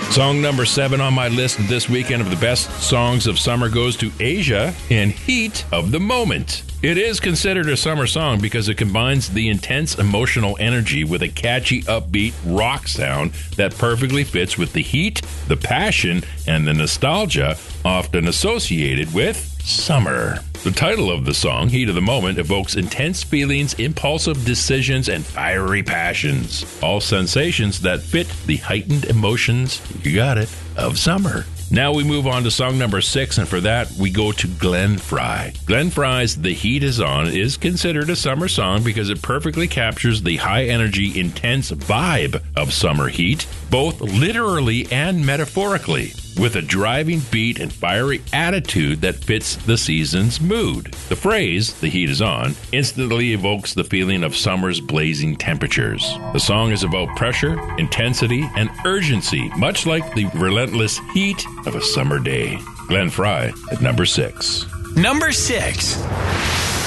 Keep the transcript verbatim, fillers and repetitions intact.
Song number seven on my list this weekend of the best songs of summer goes to Asia and Heat of the Moment. It is considered a summer song because it combines the intense emotional energy with a catchy, upbeat rock sound that perfectly fits with the heat, the passion, and the nostalgia often associated with summer. The title of the song, Heat of the Moment, evokes intense feelings, impulsive decisions, and fiery passions. All sensations that fit the heightened emotions, you got it, of summer. Now we move on to song number six, and for that, we go to Glenn Frey. Glenn Frey's The Heat Is On is considered a summer song because it perfectly captures the high-energy, intense vibe of summer heat, both literally and metaphorically, with a driving beat and fiery attitude that fits the season's mood. The phrase, "the heat is on," instantly evokes the feeling of summer's blazing temperatures. The song is about pressure, intensity, and urgency, much like the relentless heat of a summer day. Glenn Frey at number six. Number six.